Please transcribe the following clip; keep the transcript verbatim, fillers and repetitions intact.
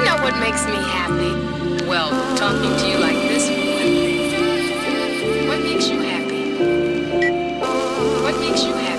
know what makes me happy? Well, talking to you like this for one thing. What makes you happy? What makes you happy?